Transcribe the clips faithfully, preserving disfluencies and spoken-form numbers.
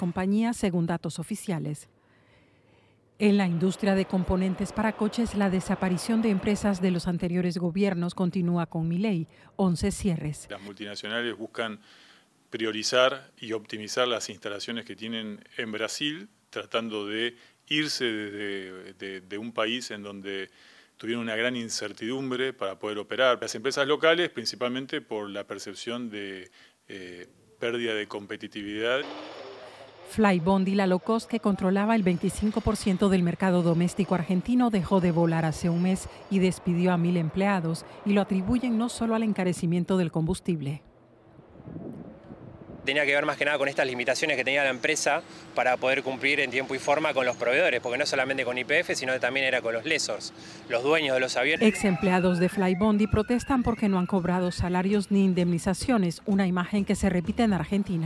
compañías, según datos oficiales. En la industria de componentes para coches, la desaparición de empresas de los anteriores gobiernos continúa con Milei, once cierres. Las multinacionales buscan priorizar y optimizar las instalaciones que tienen en Brasil, tratando de irse de, de, de un país en donde tuvieron una gran incertidumbre para poder operar. Las empresas locales, principalmente por la percepción de eh, pérdida de competitividad. Flybondi, la low cost que controlaba el veinticinco por ciento del mercado doméstico argentino, dejó de volar hace un mes y despidió a mil empleados, y lo atribuyen no solo al encarecimiento del combustible. Tenía que ver más que nada con estas limitaciones que tenía la empresa para poder cumplir en tiempo y forma con los proveedores, porque no solamente con Y P F, sino que también era con los lessors, los dueños de los aviones. Ex empleados de Flybondi protestan porque no han cobrado salarios ni indemnizaciones, una imagen que se repite en Argentina.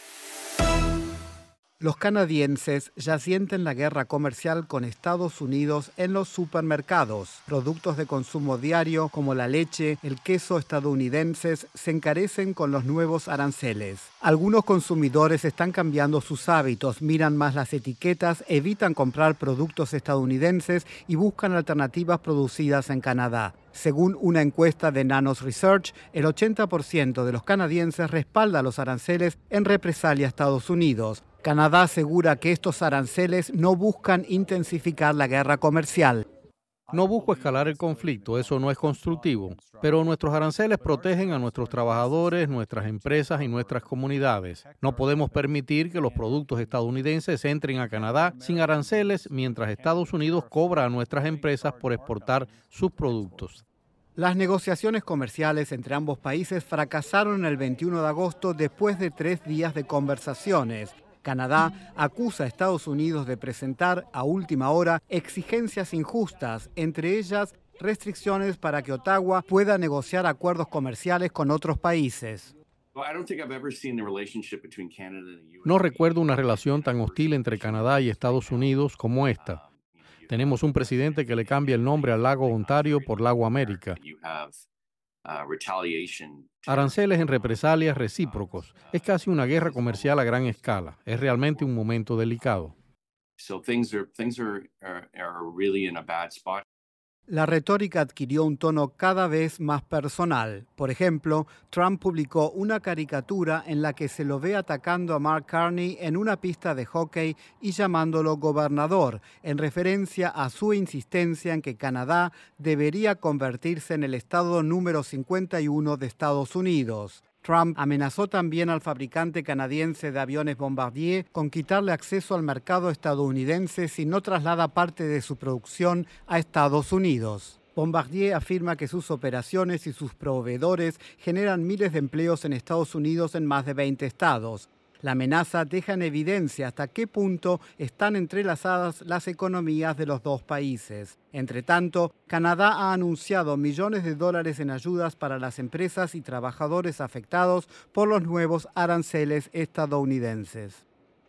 Los canadienses ya sienten la guerra comercial con Estados Unidos en los supermercados. Productos de consumo diario como la leche, el queso estadounidenses se encarecen con los nuevos aranceles. Algunos consumidores están cambiando sus hábitos, miran más las etiquetas, evitan comprar productos estadounidenses y buscan alternativas producidas en Canadá. Según una encuesta de Nanos Research, el ochenta por ciento de los canadienses respalda los aranceles en represalia a Estados Unidos. Canadá asegura que estos aranceles no buscan intensificar la guerra comercial. No busco escalar el conflicto, eso no es constructivo, pero nuestros aranceles protegen a nuestros trabajadores, nuestras empresas y nuestras comunidades. No podemos permitir que los productos estadounidenses entren a Canadá sin aranceles mientras Estados Unidos cobra a nuestras empresas por exportar sus productos. Las negociaciones comerciales entre ambos países fracasaron el veintiuno de agosto después de tres días de conversaciones. Canadá acusa a Estados Unidos de presentar a última hora exigencias injustas, entre ellas restricciones para que Ottawa pueda negociar acuerdos comerciales con otros países. No recuerdo una relación tan hostil entre Canadá y Estados Unidos como esta. Tenemos un presidente que le cambia el nombre al lago Ontario por lago América. Aranceles en represalias recíprocos. Es casi una guerra comercial a gran escala. Es realmente un momento delicado. La retórica adquirió un tono cada vez más personal. Por ejemplo, Trump publicó una caricatura en la que se lo ve atacando a Mark Carney en una pista de hockey y llamándolo gobernador, en referencia a su insistencia en que Canadá debería convertirse en el estado número cincuenta y uno de Estados Unidos. Trump amenazó también al fabricante canadiense de aviones Bombardier con quitarle acceso al mercado estadounidense si no traslada parte de su producción a Estados Unidos. Bombardier afirma que sus operaciones y sus proveedores generan miles de empleos en Estados Unidos en más de veinte estados. La amenaza deja en evidencia hasta qué punto están entrelazadas las economías de los dos países. Entre tanto, Canadá ha anunciado millones de dólares en ayudas para las empresas y trabajadores afectados por los nuevos aranceles estadounidenses.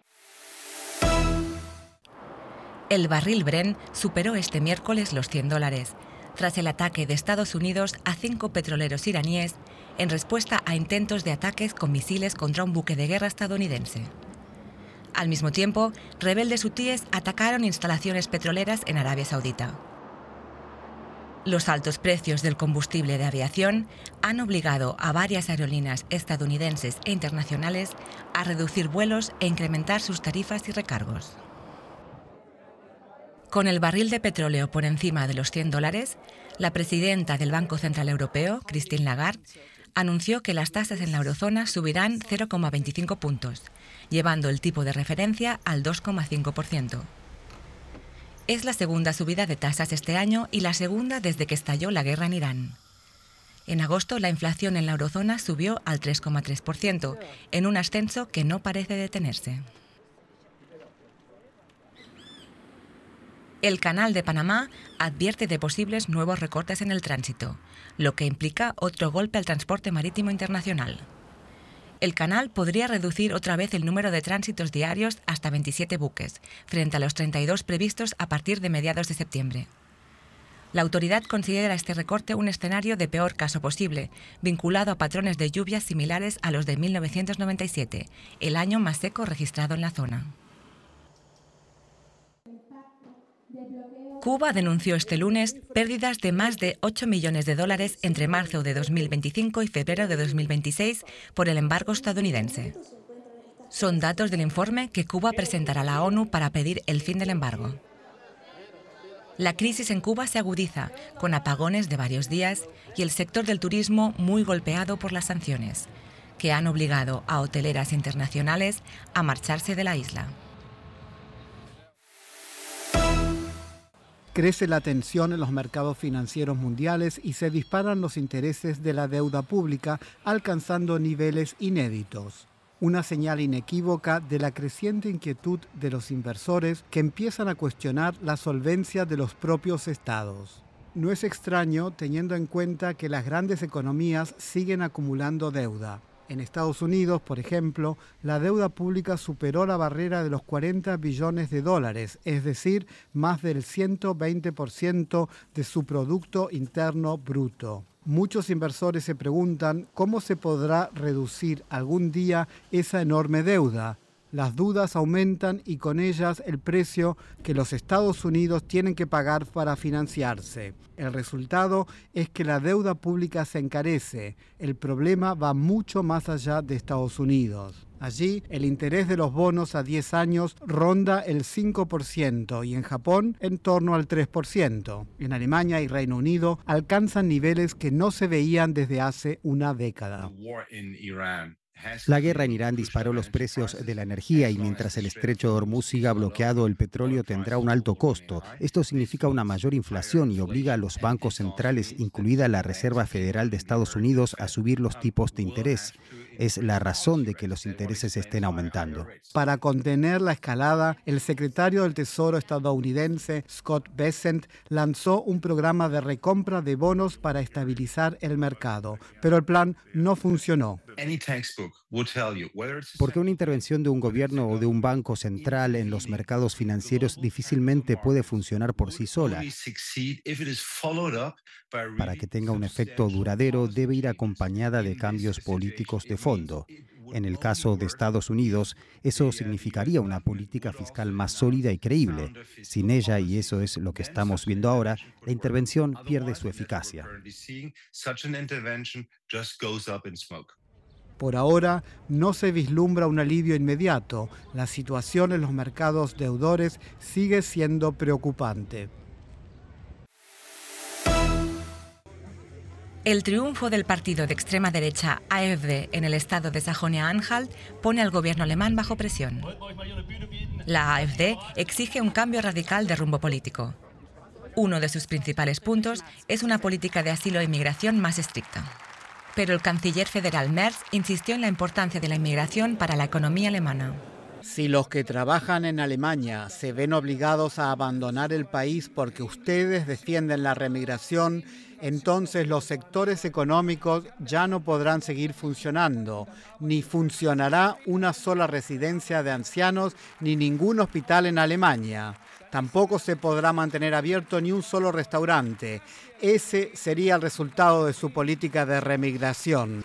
El barril Brent superó este miércoles los cien dólares, tras el ataque de Estados Unidos a cinco petroleros iraníes en respuesta a intentos de ataques con misiles contra un buque de guerra estadounidense. Al mismo tiempo, rebeldes hutíes atacaron instalaciones petroleras en Arabia Saudita. Los altos precios del combustible de aviación han obligado a varias aerolíneas estadounidenses e internacionales a reducir vuelos e incrementar sus tarifas y recargos. Con el barril de petróleo por encima de los cien dólares, la presidenta del Banco Central Europeo, Christine Lagarde, anunció que las tasas en la eurozona subirán cero coma veinticinco puntos, llevando el tipo de referencia al dos coma cinco por ciento. Es la segunda subida de tasas este año y la segunda desde que estalló la guerra en Irán. En agosto, la inflación en la eurozona subió al tres coma tres por ciento, en un ascenso que no parece detenerse. El Canal de Panamá advierte de posibles nuevos recortes en el tránsito, lo que implica otro golpe al transporte marítimo internacional. El canal podría reducir otra vez el número de tránsitos diarios hasta veintisiete buques, frente a los treinta y dos previstos a partir de mediados de septiembre. La autoridad considera este recorte un escenario de peor caso posible, vinculado a patrones de lluvias similares a los de mil novecientos noventa y siete, el año más seco registrado en la zona. Cuba denunció este lunes pérdidas de más de ocho millones de dólares entre marzo de dos mil veinticinco y febrero de dos mil veintiséis por el embargo estadounidense. Son datos del informe que Cuba presentará a la ONU para pedir el fin del embargo. La crisis en Cuba se agudiza, con apagones de varios días y el sector del turismo muy golpeado por las sanciones, que han obligado a hoteleras internacionales a marcharse de la isla. Crece la tensión en los mercados financieros mundiales y se disparan los intereses de la deuda pública, alcanzando niveles inéditos. Una señal inequívoca de la creciente inquietud de los inversores que empiezan a cuestionar la solvencia de los propios estados. No es extraño teniendo en cuenta que las grandes economías siguen acumulando deuda. En Estados Unidos, por ejemplo, la deuda pública superó la barrera de los cuarenta billones de dólares, es decir, más del ciento veinte por ciento de su Producto Interno Bruto. Muchos inversores se preguntan cómo se podrá reducir algún día esa enorme deuda. Las dudas aumentan y con ellas el precio que los Estados Unidos tienen que pagar para financiarse. El resultado es que la deuda pública se encarece. El problema va mucho más allá de Estados Unidos. Allí, el interés de los bonos a diez años ronda el cinco por ciento y en Japón en torno al tres por ciento. En Alemania y Reino Unido alcanzan niveles que no se veían desde hace una década. La guerra en Irán disparó los precios de la energía y mientras el estrecho de Hormuz siga bloqueado, el petróleo tendrá un alto costo. Esto significa una mayor inflación y obliga a los bancos centrales, incluida la Reserva Federal de Estados Unidos, a subir los tipos de interés. Es la razón de que los intereses estén aumentando. Para contener la escalada, el secretario del Tesoro estadounidense, Scott Bessent, lanzó un programa de recompra de bonos para estabilizar el mercado, pero el plan no funcionó. Porque una intervención de un gobierno o de un banco central en los mercados financieros difícilmente puede funcionar por sí sola. Para que tenga un efecto duradero, debe ir acompañada de cambios políticos de fondo. En el caso de Estados Unidos, eso significaría una política fiscal más sólida y creíble. Sin ella, y eso es lo que estamos viendo ahora, la intervención pierde su eficacia. Por ahora, no se vislumbra un alivio inmediato. La situación en los mercados deudores sigue siendo preocupante. El triunfo del partido de extrema derecha A F D en el estado de Sajonia-Anhalt pone al gobierno alemán bajo presión. La A F D exige un cambio radical de rumbo político. Uno de sus principales puntos es una política de asilo e inmigración más estricta. Pero el canciller federal Merz insistió en la importancia de la inmigración para la economía alemana. Si los que trabajan en Alemania se ven obligados a abandonar el país porque ustedes defienden la remigración, entonces los sectores económicos ya no podrán seguir funcionando, ni funcionará una sola residencia de ancianos ni ningún hospital en Alemania. Tampoco se podrá mantener abierto ni un solo restaurante. Ese sería el resultado de su política de remigración.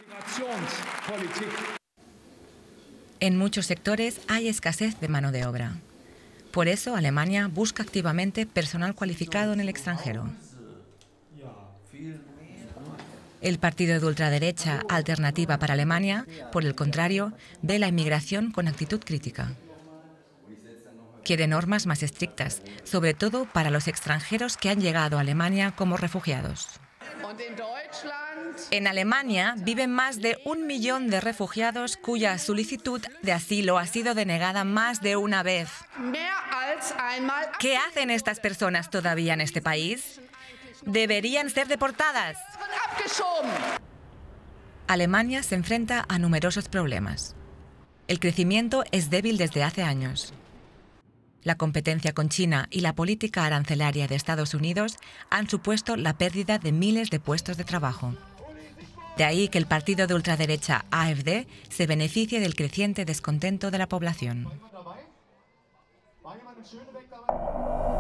En muchos sectores hay escasez de mano de obra. Por eso Alemania busca activamente personal cualificado en el extranjero. El partido de ultraderecha Alternativa para Alemania, por el contrario, ve la inmigración con actitud crítica. Quiere normas más estrictas, sobre todo para los extranjeros que han llegado a Alemania como refugiados. En Alemania viven más de un millón de refugiados cuya solicitud de asilo ha sido denegada más de una vez. ¿Qué hacen estas personas todavía en este país? Deberían ser deportadas. Alemania se enfrenta a numerosos problemas. El crecimiento es débil desde hace años. La competencia con China y la política arancelaria de Estados Unidos han supuesto la pérdida de miles de puestos de trabajo. De ahí que el partido de ultraderecha A F D se beneficie del creciente descontento de la población.